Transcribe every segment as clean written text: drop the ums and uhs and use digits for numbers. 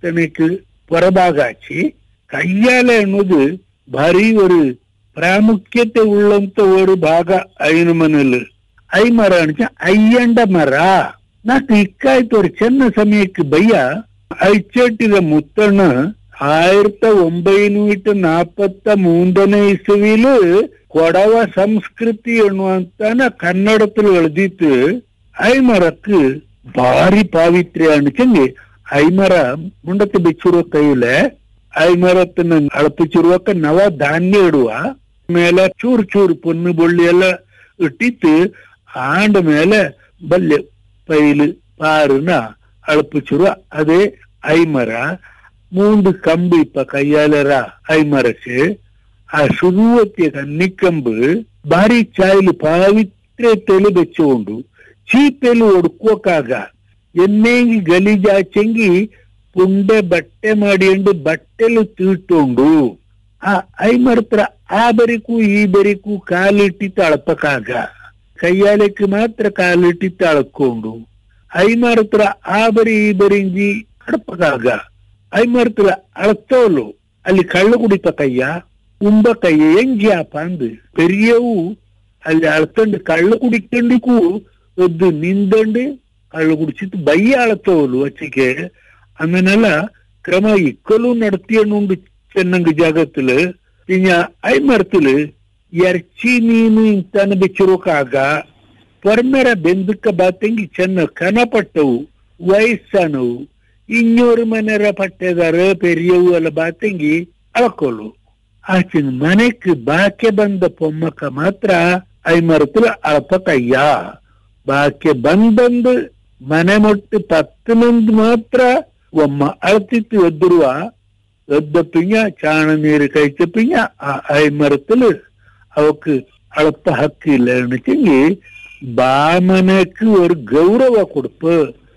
ഇത്തനക്ക് പുറഭാഗാച്ചി കയ്യാലെ എന്നത് ഭാരി ഒരു ಪ್ರಾಮುಖ್ಯತೆ ಉಳ್ಳಂತ ಒಂದು ಭಾಗ ಐನ ಮನೇಲಿ ಐ ಮರ ಅನ್ಚ ಅಯ್ಯಂಡ ಮರ ನಾಕ್ ಇಕ್ಕಾಯ್ತು ಅವ್ರು ಚೆನ್ನ ಸಮಯಕ್ಕೆ ಬಯ್ಯ ಐಚಟ್ಟಿದ ಮುತ್ತಣ್ಣ 1943 ಇಸವಿಲು ಕೊಡವ ಸಂಸ್ಕೃತಿ ಎನ್ನುವಂತಾನ ಕನ್ನಡದಲ್ಲಿ ಎಳ್ದಿತ್ತು ಐ ಮರಕ್ಕೆ ಭಾರಿ ಪಾವಿತ್ರ್ಯ ಅನ್ಚಂಗೆ ಐ ಮರ ಮುಂಡಕ್ಕೆ ಬೆಚ್ಚಿರೋ ಕೈಲೆ ಐ ಮರತ್ತನ್ನ ಅಳಪಿಸಿರುವಕ್ಕ ನವ ಧಾನ್ಯ ಇಡುವ ಮೇಲೆ ಚೂರು ಚೂರು ಪೊನ್ನು ಬೊಳ್ಳಿ ಎಲ್ಲ ಇಟ್ಟಿತ್ತು ಆಂಡ ಮೇಲೆ ಬಲ್ಲೆ ಪೈಲು ಪಾರುನ ಅಳಪಿಸಿರುವ ಅದೇ ಐಮರ 3 ಕಂಬು ಇಪ್ಪ ಕೈಯಾಲರ ಐಮರಕ್ಕೆ ಆ ಶುರುವತ್ತಿಯ ಕನ್ನಿಕಂಬು ಭಾರಿ ಚಾಯ್ಲು ಪಾವಿತ್ರ್ಯತೆಲು ಬೆಚ್ಚುಕೊಂಡು ಚೀಪೆಲು ಒಡ್ಕೋಕಾಗ ಎನ್ನೇಂಗಿ ಗಲೀಜಾಚೆಂಗಿ ಪುಂಡೆ ಬಟ್ಟೆ ಮಾಡಿಕೊಂಡು ಬಟ್ಟೆಲು ತೀಟೊಂಡು ಆ ಐಮರತ್ರ ಆ ಬರಿಕು ಈ ಬರಿಕು ಕಾಲಿಟ್ಟಿತ್ತು ಅಳಪಕ್ಕಾಗ ಕೈಯಾಲಕ್ಕೆ ಮಾತ್ರ ಕಾಲಿಟ್ಟಿತ್ತು ಅಳಕೊಂಡು ಐಮರತ್ರ ಆ ಬರಿ ಈ ಬರಿಂಜಿ ಅಡಪಕ್ಕಾಗ ಐಮರತ್ರ ಅಳತೋಲು ಅಲ್ಲಿ ಕಳ್ಳು ಕುಡಿತ ಕಯ್ಯ ಉಂಬ ಕಯ್ಯ ಎಂಗ್ಯಾಪ ಅಂದು ಪೆರಿಯವು ಅಲ್ಲಿ ಅಳತಂಡು ಕಳ್ಳು ಕುಡಿಕಂಡಿಗೂ ಒದ್ದು ನಿಂದಂಡು ಕಳ್ಳು ಕುಡಿಸಿತ್ತು ಬಯ್ಯ ಅಳತೋಲು ಅಚ್ಚಿಗೆ അങ്ങനെല്ല ക്രമ ഇക്കലും നടത്തിയുണ്ട് ചെന്നങ്ക് ജാഗത്തില് പിന്നെ ഐമരത്തില് ഇറച്ചി മീನು ಇಂತಾನ ಬೆಚ್ಚಿರೋಕಾಗ ಪೊರ್ಮೆರ ಬೆಂದಕ್ಕ ಬಾತಂಗಿ ಚೆನ್ನ ಕನಪಟ್ಟವು ವಯಸ್ಸಾನವು 200 ಮನೆರ ಪಟ್ಟೆದಾರ ಪೆರಿಯವು ಎಲ್ಲ ಬಾತಂಗಿ ಅಳಕೋಲು ಆಚಿನ ಮನೆಕ್ ಬಾಕೆ ಬಂದ ಪೊಮ್ಮಕ್ಕ ಮಾತ್ರ ಐಮರத்துல ಅಳಪಕಯ್ಯ ಬಾಕೆ ಬಂದು ಮನೆ ಮೊಟ್ಟು 10 ಮಂದಿ ಮಾತ್ರ ಒಮ್ಮ ಅಳತಿತ್ತು ಎದ್ದುರುವ ಎದ್ದ ಪಿಂಜ ಚಾಣ ನೀರು ಕೈತ ಪಿಂಜ ಆ ಐಮರத்துல ಅವಕ್ಕೆ ಅಳಪ ಹಕ್ಕು ಇಲ್ಲ ಎಣ್ಣಿಚಂಗಿ ಬಾಮನಕ್ಕೆ ஒரு ಗೌರವ ಕೊಡ್ಪು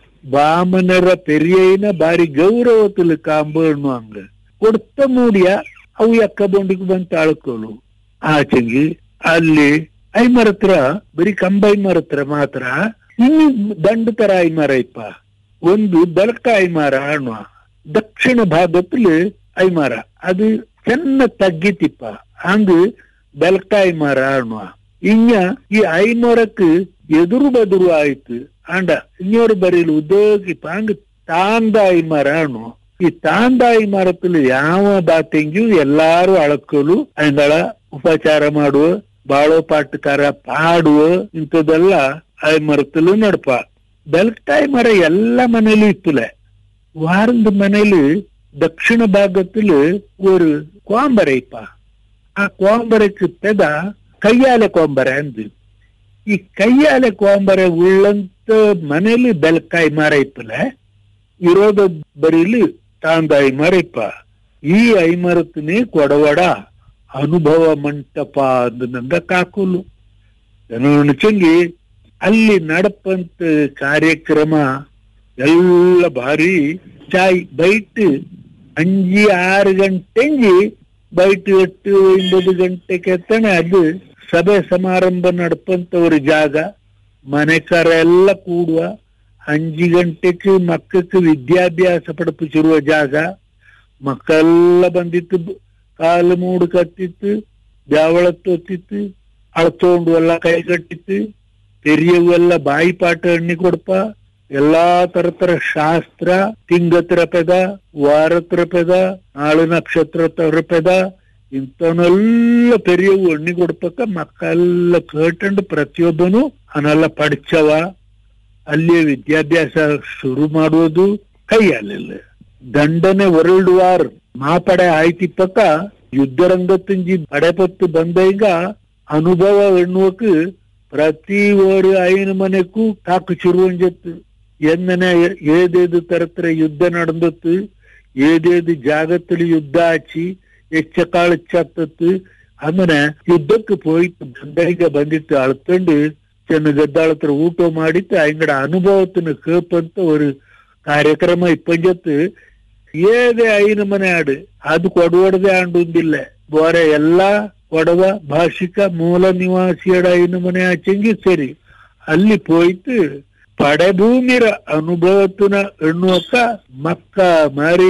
ಬಾಮನರ ಪೆರಿಯನ ಬಾರಿ ಗೌರವത്തിൽ ಕಾಂಬು ಎನ್ನುವಂಗ ಕೊಡ್ತ ಮೂಡಿಯ ಅವು ಎಕ್ಕ ಬೊಂಡಿಗೆ ಬಂತ ಅಳ್ಕೋಲು ಆಚಂಗಿ ಅಲ್ಲಿ ಐಮರತ್ರ ಬರೀ ಕಂಬ ಐಮರತ್ರ ಮಾತ್ರ ಇನ್ನು ದಂಡ ತರ ಐಮರ ಇಪ್ಪ ಒಂದು ಬೆಳಕ ಐಮಾರ ಅನ್ನುವ ದಕ್ಷಿಣ ಭಾಗದಲ್ಲಿ ಐಮಾರ ಅದು ಚೆನ್ನ ತಗ್ಗಿತಿಪ್ಪ ಹಂಗ ಬೆಳಕ ಐಮಾರ ಅನ್ನುವ ಇನ್ನ ಈ ಐಮರಕ್ಕೆ ಎದುರು ಬದುರು ಆಯ್ತು ಅಂಡ ಇನ್ನೋರು ಬರೀಲು ಉದ್ಯೋಗಿಪ್ಪ ಹಂಗ ತಾಂದ ಐಮಾರ ಅನ್ನುವ ಈ ತಾಂದ ಐಮಾರದಲ್ಲಿ ಯಾವ ಬಾತೆಂಗಿಯೂ ಎಲ್ಲಾರು ಅಳಕಲು ಅಂದಳ ಉಪಚಾರ ಮಾಡುವ ಬಾಳೋ ಪಾಟಕಾರ ಪಾಡುವ ಇಂಥದ್ದೆಲ್ಲ ಐಮರತ್ತಲು ನಡಪ ಬೆಳಕಾಯಿ ಮರ ಎಲ್ಲ ಮನೇಲಿ ಇತ್ತುಲ ವಾರದ ಮನೇಲಿ ದಕ್ಷಿಣ ಭಾಗದಲ್ಲಿ ஒரு கோம்பரை இப்ப ಆ கோம்பரைக்கு பெத ಕೈಯಾಲೆ ಕೋಂಬರೆ ಅಂದು ಈ ಕೈಯಾಲೆ ಕೋಂಬರೆ ಉಳ್ಳಂತ ಮನೇಲಿ ಬೆಳಕಾಯಿ ಮರ ಇಪ್ಪಲ ಇರೋದ ಬರೀಲಿ ತಾಂದಾಯಿ ಮರ ಇಪ್ಪ ಈ ಐಮರತ್ತನೇ ಕೊಡವಡ ಅನುಭವ ಮಂಟಪ ಅಂದ ಕಾಕುಲು ಚಂಗಿ ಅಲ್ಲಿ ನಡಪಂತ ಕಾರ್ಯಕ್ರಮ ಎಲ್ಲ ಭಾರಿ ಚಾಯ್ ಬೈಟ್ 5-6 ಗಂಟೆಂಗಿ ಬೈಟ್ 8-9 ಗಂಟೆಗೆ ಎತ್ತನೆ ಅದು ಸಭೆ ಸಮಾರಂಭ ನಡಪಂತ ಒಂದು ಜಾಗ ಮನೆಕಾರ ಎಲ್ಲ ಕೂಡುವ 5 ಗಂಟೆಗೆ ಮಕ್ಕಕ್ಕೆ ವಿದ್ಯಾಭ್ಯಾಸ ಪಡಿಸಿರುವ ಜಾಗ ಮಕ್ಕಳೆಲ್ಲ ಬಂದಿತ್ತು ಕಾಲು ಮೂಡು ಕತ್ತಿತ್ತು ಬ್ಯಾವಳತ್ತೊತ್ತಿತ್ತು ಅಳ್ತೊಂಡು ಎಲ್ಲ ಕೈ ಕಟ್ಟಿತ್ತು ಪೆರಿಯವೆಲ್ಲ ಬಾಯಿ ಪಾಠ ಎಣ್ಣಿ ಕೊಡಪ ಎಲ್ಲಾ ತರ ಶಾಸ್ತ್ರ ತಿಂಗತ್ರ ಪೆದ ವಾರತ್ರ ಪೆದ ನಾಳು ನಕ್ಷತ್ರ ಪೆದ ಇಂಥವನ್ನೆಲ್ಲ ಪೆರಿಯವು ಎಣ್ಣಿ ಕೊಡ್ಪಕ್ಕ ಮಕ್ಕಳೆಲ್ಲ ಕೇಟಂಡು ಪ್ರತಿಯೊಬ್ಬನು ಅವನ್ನೆಲ್ಲ ಪಡಿಚವ ಅಲ್ಲಿಯೇ ವಿದ್ಯಾಭ್ಯಾಸ ಶುರು ಮಾಡುವುದು ಕೈಯಲ್ಲಿಲ್ಲ ದಂಡನೆ ವರ್ಲ್ಡ್ ವಾರ್ ಮಾಪಡೆ ಆಯ್ತಿಪ್ಪಕ್ಕ ಯುದ್ಧರಂಗತ್ತಿಂಜಿ ಪಡೆಪತ್ತು ಬಂದ ಈಗ ಅನುಭವ ಎನ್ನುವಕ್ಕೆ ಪ್ರತಿ ಓರು ಐನ ಮನೆಗೂ ಕಾಕು ಚುರುವಂಜತ್ತು ಎನ್ನನೆ ಏದೇದು ತರತ್ರ ಯುದ್ಧ ನಡೆದತ್ತು ಏದೇದು ಜಾಗದಲ್ಲಿ ಯುದ್ಧ ಆಚಿ ಎಚ್ಚಕಾಳು ಚತ್ತತ್ತು ಆಮೇಲೆ ಯುದ್ಧಕ್ಕೆ போயிட்டு ಬಂದೀಗ ಬಂದಿತ್ತು ಅಳ್ಕೊಂಡು ಚೆನ್ನ ಗದ್ದಾಳತ್ರ ಊಟ ಮಾಡಿತ್ತು ಅಂಗಡ ಅನುಭವത്തിന് ಕೇಪಂತ ஒரு ಕಾರ್ಯಕ್ರಮ ಇಪ್ಪಂಜತ್ತು ಏದೇ ಐನ ಮನೆ ಆಡು ಅದು ಕೊಡವಡದೆ ಆಂಡುಂದಿಲ್ಲ ಬೇರೆ ಎಲ್ಲಾ ಕೊಡವ ಭಾಷಿಕ ಮೂಲ ನಿವಾಸಿಯಡ ಐನ ಮನೆ ಆಚೆಂಗಿ ಸರಿ ಅಲ್ಲಿ போயிட்டு ಪಡೆಭೂಮಿರ ಅನುಭವತನ ಎನ್ನುವಕ್ಕ ಮಕ್ಕ ಮಾರಿ